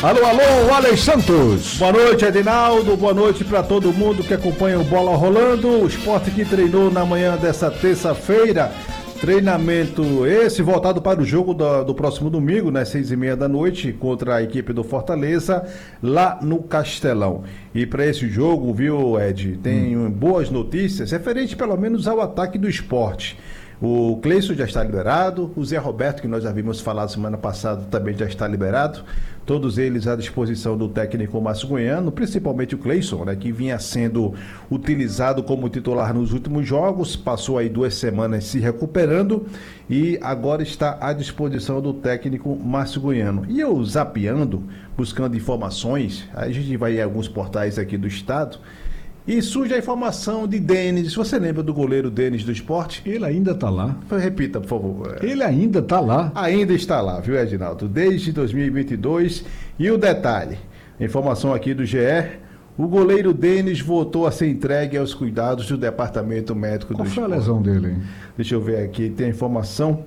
Alô, alô, Alex Santos. Boa noite, Edinaldo. Boa noite para todo mundo que acompanha o Bola Rolando. O Sport que treinou na manhã dessa terça-feira. Treinamento esse voltado para o jogo do próximo domingo, né, 6h30 da noite, contra a equipe do Fortaleza, lá no Castelão. E para esse jogo, viu, Ed, tem boas notícias, referente pelo menos ao ataque do Sport. O Cleison já está liberado, o Zé Roberto, que nós já vimos falar semana passada, também já está liberado. Todos eles à disposição do técnico Márcio Goiano, principalmente o Cleison, né, que vinha sendo utilizado como titular nos últimos jogos, passou aí 2 semanas se recuperando e agora está à disposição do técnico Márcio Goiano. E eu zapeando, buscando informações, a gente vai em alguns portais aqui do estado, e surge a informação de Denis. Você lembra do goleiro Denis do Sport? Ele ainda está lá. Repita, por favor. Ele ainda está lá. Ainda está lá, viu, Edinaldo? Desde 2022. E o detalhe, informação aqui do GE, o goleiro Denis voltou a ser entregue aos cuidados do departamento médico do Sport. Qual foi a lesão dele, hein? Deixa eu ver aqui, tem a informação.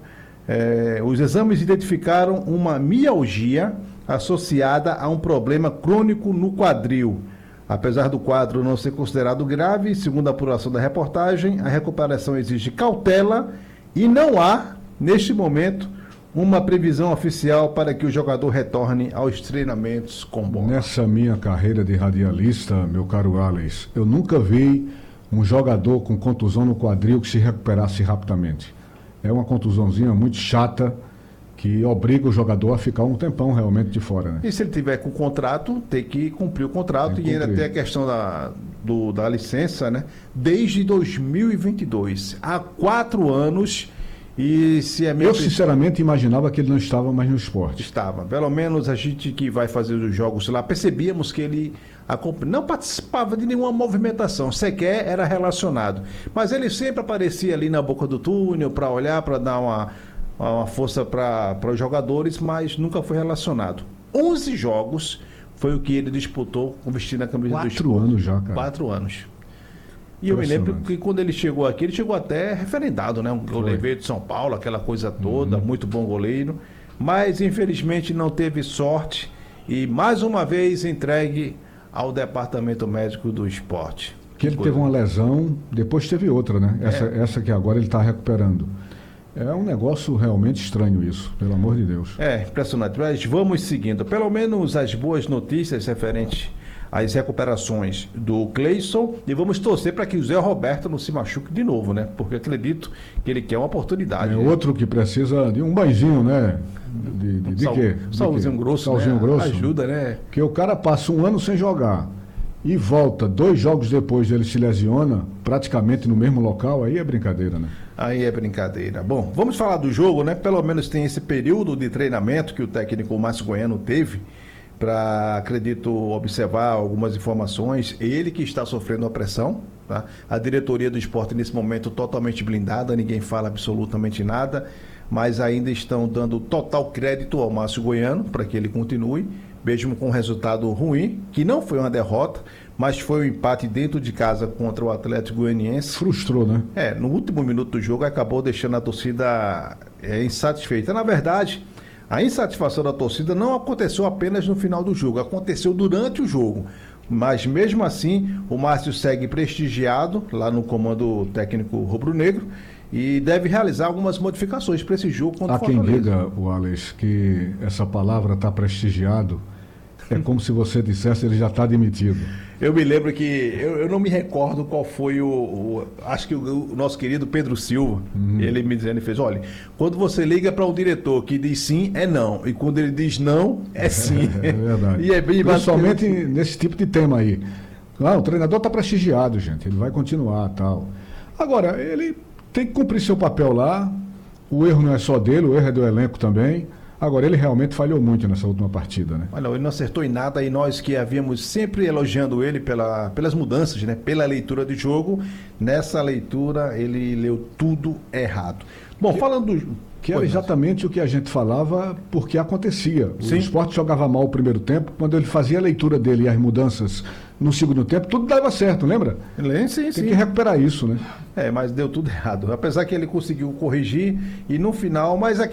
Os exames identificaram uma mialgia associada a um problema crônico no quadril. Apesar do quadro não ser considerado grave, segundo a apuração da reportagem, a recuperação exige cautela e não há, neste momento, uma previsão oficial para que o jogador retorne aos treinamentos com bola. Nessa minha carreira de radialista, meu caro Alex, eu nunca vi um jogador com contusão no quadril que se recuperasse rapidamente. É uma contusãozinha muito chata, que obriga o jogador a ficar um tempão realmente de fora, né? E se ele tiver com contrato, tem que cumprir o contrato e ainda tem a questão da licença, né? Desde 2022, há 4 anos, e se é Eu sinceramente imaginava que ele não estava mais no esporte. Estava, pelo menos a gente que vai fazer os jogos lá, percebíamos que ele não participava de nenhuma movimentação, sequer era relacionado, mas ele sempre aparecia ali na boca do túnel para olhar, para dar uma força para os jogadores, mas nunca foi relacionado. 11 jogos foi o que ele disputou com vestindo a camisa do Sport. 4 anos já, cara. 4 anos. E eu me lembro que quando ele chegou aqui, ele chegou até referendado, né? Um goleiro de São Paulo, aquela coisa toda, muito bom goleiro. Mas, infelizmente, não teve sorte e, mais uma vez, entregue ao departamento médico do Sport. Que ele teve uma lesão, depois teve outra, né? Essa que agora ele está recuperando. É um negócio realmente estranho isso, pelo amor de Deus. Impressionante. Mas vamos seguindo. Pelo menos as boas notícias referentes às recuperações do Cleison. E vamos torcer para que o Zé Roberto não se machuque de novo, né? Porque acredito que ele quer uma oportunidade. Outro que precisa de um banhozinho, né? De quê? Salzinho grosso, salzinho, né? Grosso. Ajuda, né? Porque o cara passa 1 ano sem jogar e volta 2 jogos depois, ele se lesiona praticamente no mesmo local, aí é brincadeira, né? Aí é brincadeira. Bom, vamos falar do jogo, né? Pelo menos tem esse período de treinamento que o técnico Márcio Goiano teve para, acredito, observar algumas informações. Ele que está sofrendo a pressão, tá? A diretoria do Sport nesse momento totalmente blindada, ninguém fala absolutamente nada, mas ainda estão dando total crédito ao Márcio Goiano para que ele continue, mesmo com um resultado ruim, que não foi uma derrota, mas foi um empate dentro de casa contra o Atlético Goianiense. Frustrou, né? No último minuto do jogo acabou deixando a torcida insatisfeita. Na verdade, a insatisfação da torcida não aconteceu apenas no final do jogo, aconteceu durante o jogo. Mas mesmo assim, o Márcio segue prestigiado lá no comando técnico rubro-negro e deve realizar algumas modificações para esse jogo contra o Fortaleza. Há quem diga, o Alex, que essa palavra está prestigiado. É como se você dissesse, ele já está demitido. Eu me lembro que, eu não me recordo qual foi acho que o nosso querido Pedro Silva, ele me dizendo, ele fez, olha, quando você liga para um diretor que diz sim, é não, e quando ele diz não, é sim. É verdade. E é bem principalmente nesse tipo de tema aí. O treinador está prestigiado, gente, ele vai continuar, tal. Agora, ele tem que cumprir seu papel lá, o erro não é só dele, o erro é do elenco também. Agora, ele realmente falhou muito nessa última partida, né? Olha, ele não acertou em nada e nós que havíamos sempre elogiando ele pelas mudanças, né? Pela leitura de jogo, nessa leitura ele leu tudo errado. Bom, falando do... Que era exatamente o que a gente falava, porque acontecia. O Sim. Sport jogava mal o primeiro tempo, quando ele fazia a leitura dele e as mudanças no segundo tempo, tudo dava certo, lembra? Sim, Tem que recuperar isso, né? Mas deu tudo errado. Apesar que ele conseguiu corrigir e no final, mas